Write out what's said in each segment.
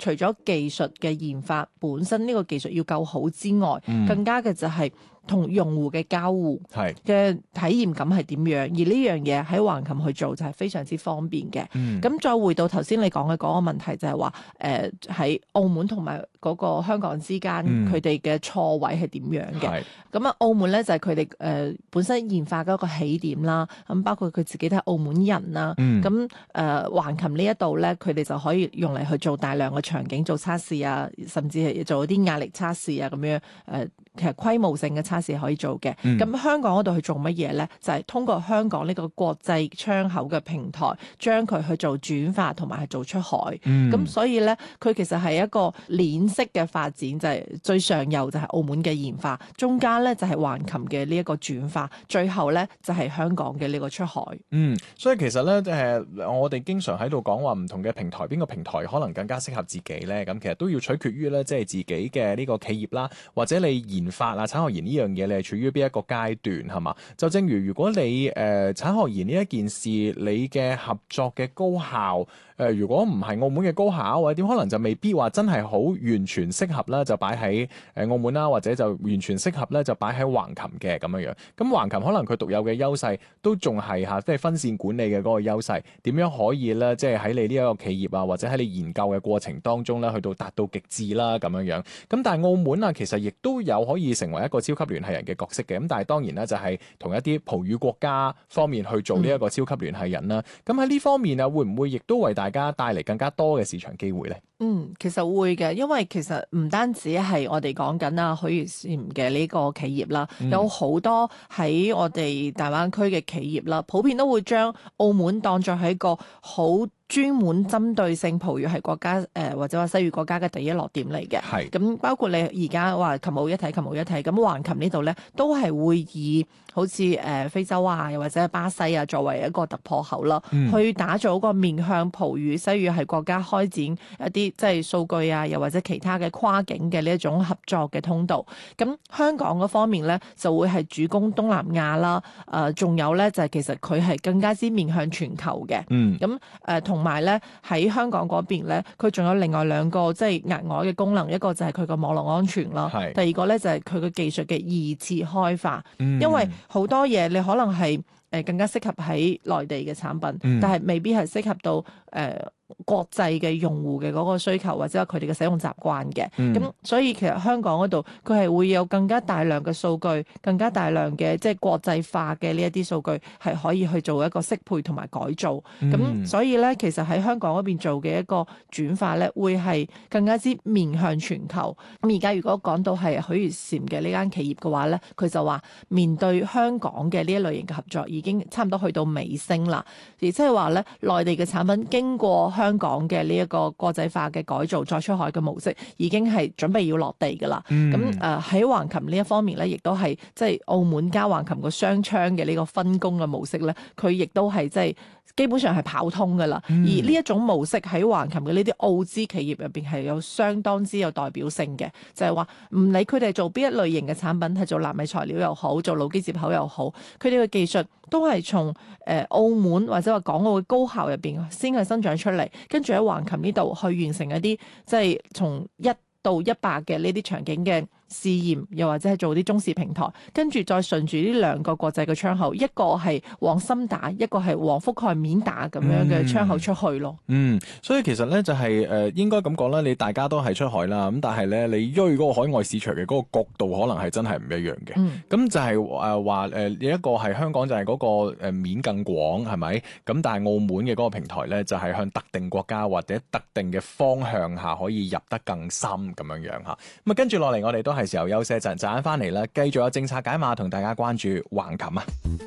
除咗技術嘅研發本身呢個技術要夠好之外，更加嘅就係同用戶嘅交互嘅體驗感係點樣，而呢樣嘢喺橫琴去做就係非常之方便嘅。咁再回到頭先你講嘅嗰個問題，就係話喺澳門同埋嗰個香港之間佢哋嘅錯位係點樣嘅？咁澳門咧就係佢哋本身研發嘅一個起點啦。咁包括佢自己都係澳門人啦。咁橫琴呢一度咧，佢哋就可以用嚟去做大量嘅場景做測試啊，甚至係做一啲壓力測試啊咁樣。其實規模性嘅測試可以做嘅。咁香港嗰度去做乜嘢咧？就係通過香港呢個國際窗口嘅平台，將佢去做轉化同埋係做出海。咁所以咧，佢其實係一個鏈式嘅發展，就係最上游就係澳門嘅研發，中間咧就係橫琴嘅呢一個轉化，最後咧就係香港嘅呢個出海。 所以其實咧我哋經常喺度講話唔同嘅平台，邊個平台可能更加適合自己咧？咁其實都要取決於咧，即係自己嘅呢個企業啦，或者你研發啊產學研呢樣嘢，你係處於邊一個階段係嘛？就正如果你產學研呢一件事，你嘅合作嘅高校如果唔係澳門嘅高校，或者點可能就未必話真係好完全適合啦，就擺喺澳門啦，或者就完全適合咧就擺喺橫琴嘅咁樣樣。咁橫琴可能佢獨有嘅優勢都仲係即係分線管理嘅嗰個優勢，點樣可以咧即係喺你呢一個企業啊，或者喺你研究嘅過程當中咧，去到達到極致啦咁樣樣。咁但係澳門啊，其實亦都有可以成為一個超級聯繫人嘅角色嘅。咁但係當然啦，就係同一啲葡語國家方面去做呢一個超級聯繫人啦。咁喺呢方面啊，會唔會亦都為大家帶嚟更加多嘅市場機會咧？ 其實會嘅，因為其實唔單止係我哋講緊啊許如禪嘅呢個企業啦，有好多喺我哋大灣區嘅企業啦，普遍都會將澳門當作係一個好專門針對性葡語系國家或者話西語國家嘅第一落點嚟嘅。咁包括你而家話琴澳一體，咁橫琴呢度咧都係會以好似非洲啊，又或者係巴西啊作為一個突破口啦，去打造一個面向葡語西語系國家開展一啲即係數據啊，又或者其他嘅跨境嘅呢一種合作嘅通道。咁香港嗰方面咧就會係主攻東南亞啦，仲有咧就係其實佢係更加之面向全球嘅。咁同埋咧喺香港嗰邊咧，佢仲有另外兩個即係額外嘅功能，一個就係佢個網絡安全啦，第二個咧就係佢嘅技術嘅二次開發。因為好多嘢你可能係更加適合喺內地嘅產品，但係未必係適合到國際嘅用戶嘅嗰個需求，或者係佢哋嘅使用習慣嘅。咁所以其實香港嗰度佢係會有更加大量嘅數據，更加大量嘅即係國際化嘅呢一啲數據係可以去做一個適配同埋改造。咁所以咧，其實喺香港嗰邊做嘅一個轉化咧，會係更加之面向全球。咁而家如果講到係許如禪嘅呢間企業嘅話咧，佢就話面對香港嘅呢一類型嘅合作已經差唔多去到尾聲啦，而即係話咧內地嘅產品經過香港嘅呢一個國際化嘅改造再出海嘅模式已經係準備要落地㗎啦。咁喺橫琴呢一方面咧，亦都係即係澳門加橫琴個雙槍嘅呢個分工嘅模式咧，佢亦都係即係基本上係跑通㗎啦。而呢一種模式喺橫琴嘅呢啲澳資企業入邊係有相當之有代表性嘅，就係話唔理佢哋做邊一類型嘅產品，係做納米材料又好，做路基接口又好，佢哋嘅技術都係從澳門或者話港澳嘅高校入邊先係生長出嚟，跟住喺橫琴呢度去完成一啲即係從1到100嘅呢啲場景嘅試驗，又或者係做啲中視平台，跟住再順住呢兩個國際嘅窗口，一個係往深打，一個係往覆蓋面打咁樣嘅窗口出去咯。 所以其實咧就係應該咁講啦，你大家都係出海啦，咁但係咧你追嗰個海外市場嘅嗰個角度可能係真係唔一樣嘅。咁就係話有一個係香港就係嗰個面更廣係咪？咁但係澳門嘅嗰個平台咧就係向特定國家或者特定嘅方向下可以入得更深咁樣樣嚇。咁啊跟住落嚟我哋都係時候休息一陣，陣間翻嚟啦，繼續有政策解碼同大家關注橫琴啊！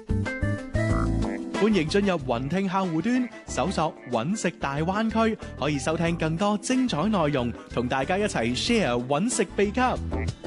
歡迎進入雲聽客戶端，搜索揾食大灣區，可以收聽更多精彩內容，同大家一齊 share 揾食秘笈。